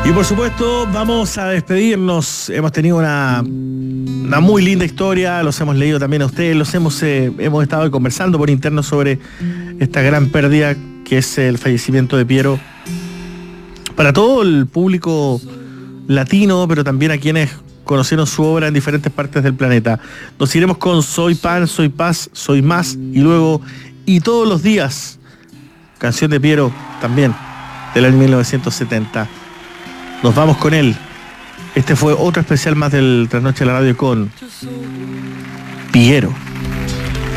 Y por supuesto, vamos a despedirnos. Hemos tenido una muy linda historia, los hemos leído también a ustedes, hemos estado conversando por interno sobre esta gran pérdida que es el fallecimiento de Piero. Para todo el público latino, pero también a quienes conocieron su obra en diferentes partes del planeta. Nos iremos con Soy Pan, Soy Paz, Soy Más, y luego Y Todos los Días, canción de Piero también, del año 1970. Nos vamos con él. Este fue otro especial más del Trasnoche de la Radio con Piero.